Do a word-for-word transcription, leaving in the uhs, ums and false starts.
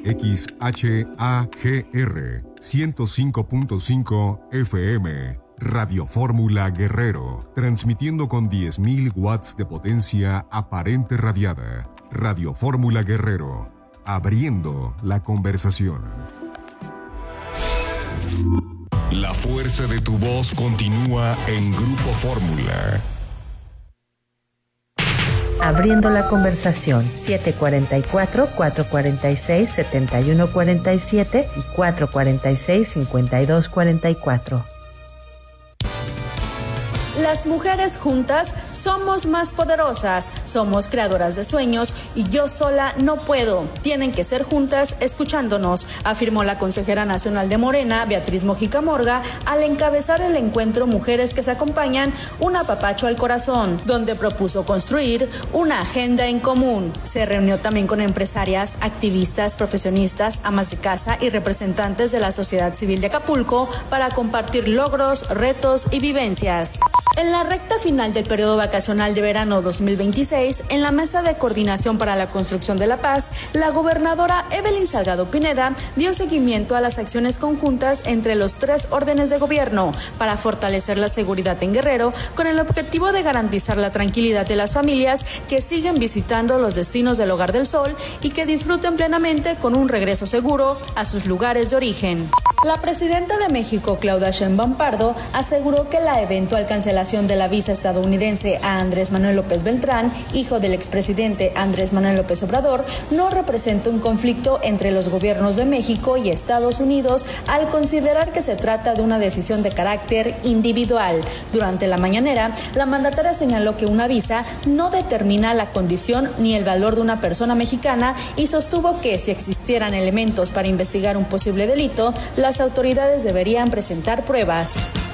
X H A G R ciento cinco punto cinco F M. Radio Fórmula Guerrero, transmitiendo con diez mil watts de potencia aparente radiada. Radio Fórmula Guerrero, abriendo la conversación. La fuerza de tu voz continúa en Grupo Fórmula. Abriendo la conversación, siete cuatro cuatro, cuatro cuatro seis, siete uno cuatro siete y cuatro cuatro seis, cinco dos cuatro cuatro. Las mujeres juntas somos más poderosas, somos creadoras de sueños y yo sola no puedo. Tienen que ser juntas escuchándonos, afirmó la consejera nacional de Morena, Beatriz Mojica Morga, al encabezar el encuentro Mujeres que se acompañan, un apapacho al corazón, donde propuso construir una agenda en común. Se reunió también con empresarias, activistas, profesionistas, amas de casa y representantes de la sociedad civil de Acapulco para compartir logros, retos y vivencias. En la recta final del periodo vacacional de verano dos mil veintiséis, en la Mesa de Coordinación para la Construcción de la Paz, la gobernadora Evelyn Salgado Pineda dio seguimiento a las acciones conjuntas entre los tres órdenes de gobierno para fortalecer la seguridad en Guerrero, con el objetivo de garantizar la tranquilidad de las familias que siguen visitando los destinos del Hogar del Sol y que disfruten plenamente con un regreso seguro a sus lugares de origen. La presidenta de México, Claudia Sheinbaum Pardo, aseguró que la eventual cancelación de la visa estadounidense a Andrés Manuel López Beltrán, hijo del expresidente Andrés Manuel López Obrador, no representa un conflicto entre los gobiernos de México y Estados Unidos, al considerar que se trata de una decisión de carácter individual. Durante la mañanera, la mandataria señaló que una visa no determina la condición ni el valor de una persona mexicana y sostuvo que si existieran elementos para investigar un posible delito, las autoridades deberían presentar pruebas.